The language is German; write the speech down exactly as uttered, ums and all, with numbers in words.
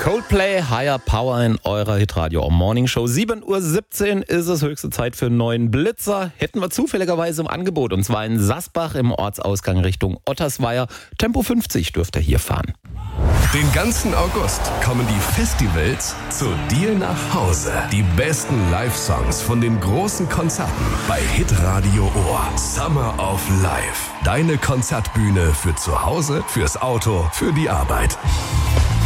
Coldplay, Higher Power in eurer Hitradio Morning Show. sieben Uhr siebzehn ist es höchste Zeit für einen neuen Blitzer. Hätten wir zufälligerweise im Angebot. Und zwar in Sasbach im Ortsausgang Richtung Ottersweier. Tempo fünfzig dürft ihr hier fahren. Den ganzen August kommen die Festivals zu dir nach Hause. Die besten Live-Songs von den großen Konzerten bei Hitradio Ohr. Summer of Life. Deine Konzertbühne für zu Hause, fürs Auto, für die Arbeit.